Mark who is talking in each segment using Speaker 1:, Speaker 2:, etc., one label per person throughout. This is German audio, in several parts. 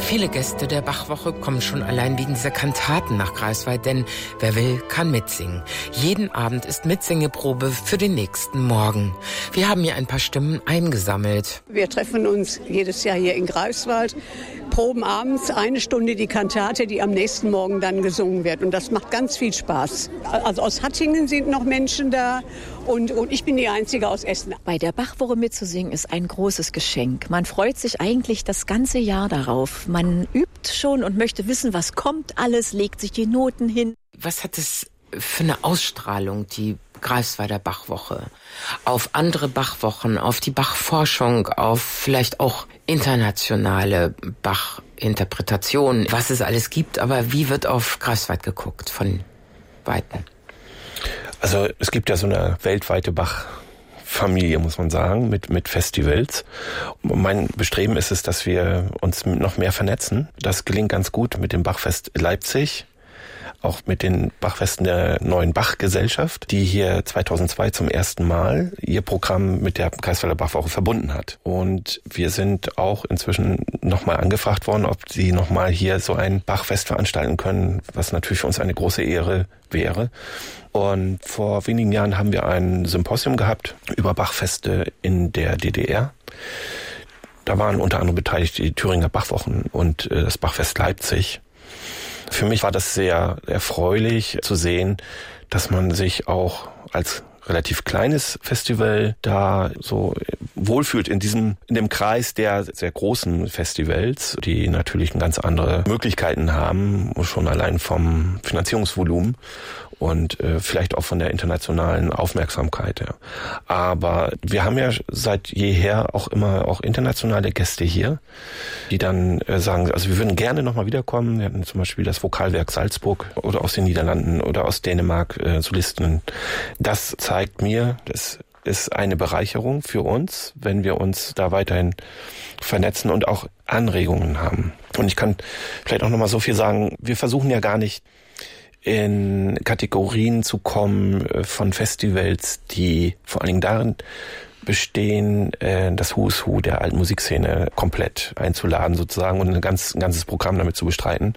Speaker 1: Viele Gäste der Bachwoche kommen schon allein wegen dieser Kantaten nach Greifswald, denn wer will, kann mitsingen. Jeden Abend ist Mitsingeprobe für den nächsten Morgen. Wir haben hier ein paar Stimmen eingesammelt.
Speaker 2: Wir treffen uns jedes Jahr hier in Greifswald, proben abends 1 Stunde die Kantate, die am nächsten Morgen dann gesungen wird. Und das macht ganz viel Spaß. Also aus Hattingen sind noch Menschen da und ich bin die Einzige aus Essen.
Speaker 3: Bei der Bachwoche mitzusingen ist ein großes Geschenk. Man freut sich eigentlich das ganze Jahr darauf. Man übt schon und möchte wissen, was kommt alles, legt sich die Noten hin.
Speaker 1: Was hat es für eine Ausstrahlung, die Greifswalder Bachwoche, auf andere Bachwochen, auf die Bachforschung, auf vielleicht auch internationale Bach-Interpretationen, was es alles gibt, aber wie wird auf Greifswald geguckt von Weitem?
Speaker 4: Also es gibt ja so eine weltweite Bach-Familie, muss man sagen, mit Festivals. Mein Bestreben ist es, dass wir uns noch mehr vernetzen. Das gelingt ganz gut mit dem Bachfest Leipzig, auch mit den Bachfesten der Neuen Bach-Gesellschaft, die hier 2002 zum ersten Mal ihr Programm mit der Greifswalder Bachwoche verbunden hat. Und wir sind auch inzwischen nochmal angefragt worden, ob sie nochmal hier so ein Bachfest veranstalten können, was natürlich für uns eine große Ehre wäre. Und vor wenigen Jahren haben wir ein Symposium gehabt über Bachfeste in der DDR. Da waren unter anderem beteiligt die Thüringer Bachwochen und das Bachfest Leipzig. Für mich war das sehr erfreulich zu sehen, dass man sich auch als relativ kleines Festival da so wohlfühlt in dem Kreis der sehr großen Festivals, die natürlich ganz andere Möglichkeiten haben, schon allein vom Finanzierungsvolumen und vielleicht auch von der internationalen Aufmerksamkeit. Ja. Aber wir haben ja seit jeher auch immer auch internationale Gäste hier, die dann sagen, also wir würden gerne nochmal wiederkommen. Wir hatten zum Beispiel das Vokalwerk Salzburg oder aus den Niederlanden oder aus Dänemark Solisten. Das zeigt mir, das ist eine Bereicherung für uns, wenn wir uns da weiterhin vernetzen und auch Anregungen haben. Und ich kann vielleicht auch nochmal so viel sagen, wir versuchen ja gar nicht in Kategorien zu kommen von Festivals, die vor allen Dingen darin bestehen, das Who is Who der alten Musikszene komplett einzuladen sozusagen und ein ganzes Programm damit zu bestreiten.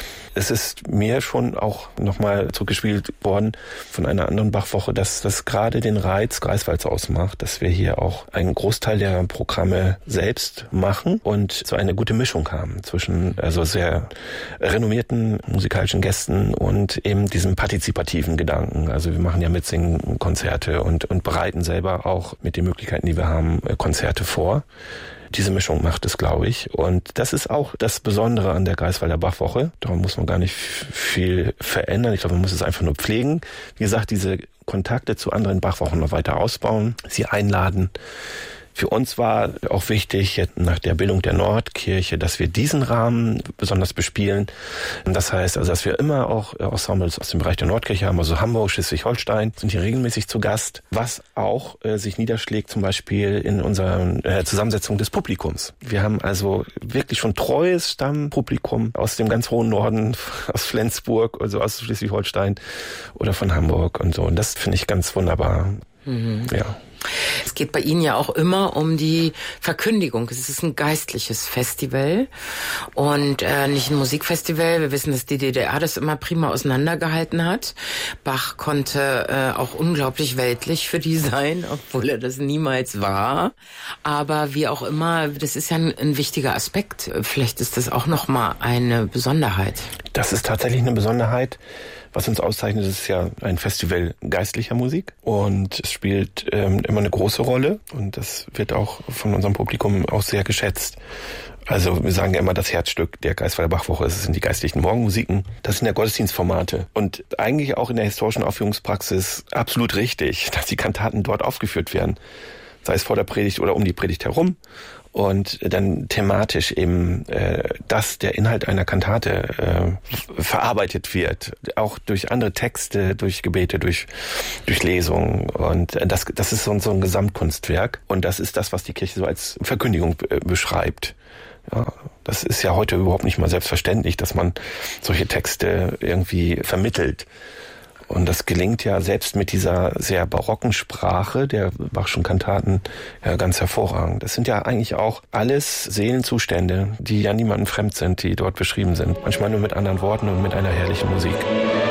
Speaker 4: Es ist mir schon auch nochmal zurückgespielt worden von einer anderen Bachwoche, dass das gerade den Reiz Greifswalds ausmacht, dass wir hier auch einen Großteil der Programme selbst machen und so eine gute Mischung haben zwischen also sehr renommierten musikalischen Gästen und eben diesem partizipativen Gedanken. Also wir machen ja Mitsingen Konzerte und bereiten selber auch mit den Möglichkeiten, die wir haben, Konzerte vor. Diese Mischung macht es, glaube ich. Und das ist auch das Besondere an der Greifswalder Bachwoche. Darum muss man gar nicht viel verändern. Ich glaube, man muss es einfach nur pflegen. Wie gesagt, diese Kontakte zu anderen Bachwochen noch weiter ausbauen, sie einladen. Für uns war auch wichtig, nach der Bildung der Nordkirche, dass wir diesen Rahmen besonders bespielen. Das heißt, also, dass wir immer auch Ensembles aus dem Bereich der Nordkirche haben, also Hamburg, Schleswig-Holstein, sind hier regelmäßig zu Gast, was auch sich niederschlägt zum Beispiel in unserer Zusammensetzung des Publikums. Wir haben also wirklich schon treues Stammpublikum aus dem ganz hohen Norden, aus Flensburg, also aus Schleswig-Holstein oder von Hamburg und so. Und das finde ich ganz wunderbar. Mhm. Ja.
Speaker 1: Es geht bei Ihnen ja auch immer um die Verkündigung. Es ist ein geistliches Festival und nicht ein Musikfestival. Wir wissen, dass die DDR das immer prima auseinandergehalten hat. Bach konnte auch unglaublich weltlich für die sein, obwohl er das niemals war. Aber wie auch immer, das ist ja ein wichtiger Aspekt. Vielleicht ist das auch nochmal eine Besonderheit.
Speaker 4: Das ist tatsächlich eine Besonderheit. Was uns auszeichnet, ist ja ein Festival geistlicher Musik und es spielt immer eine große Rolle und das wird auch von unserem Publikum auch sehr geschätzt. Also wir sagen ja immer, das Herzstück der Greifswalder Bachwoche sind die geistlichen Morgenmusiken. Das sind ja Gottesdienstformate und eigentlich auch in der historischen Aufführungspraxis absolut richtig, dass die Kantaten dort aufgeführt werden, sei es vor der Predigt oder um die Predigt herum. Und dann thematisch eben, dass der Inhalt einer Kantate verarbeitet wird, auch durch andere Texte, durch Gebete, durch Lesungen. Und das ist so ein Gesamtkunstwerk. Und das ist das, was die Kirche so als Verkündigung beschreibt. Ja, das ist ja heute überhaupt nicht mal selbstverständlich, dass man solche Texte irgendwie vermittelt. Und das gelingt ja selbst mit dieser sehr barocken Sprache der Bachschen Kantaten ja ganz hervorragend. Das sind ja eigentlich auch alles Seelenzustände, die ja niemandem fremd sind, die dort beschrieben sind. Manchmal nur mit anderen Worten und mit einer herrlichen Musik.